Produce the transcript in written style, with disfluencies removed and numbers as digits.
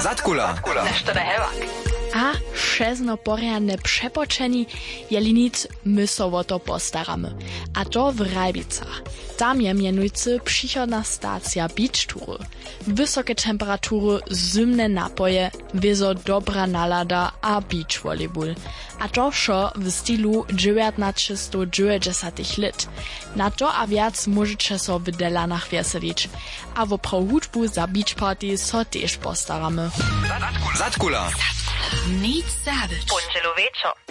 Zatkula. Nešto da hevak. A šezno poriadne przepoczeni, jeli nic my so o to postaramy. A to w Rajbicach. Tam je mianujcy przychodna stacja beach tury. Wysokie temperatury, zimne napoje, wiezo dobra nalada a beach volleyball. A to szo w stylu 1990 lat. Na to a wiac możecie so w Delanach weselić. A wo pro hudbu za beach party so też postaramy. Zatkula. Nic zabić. Pončelo večer.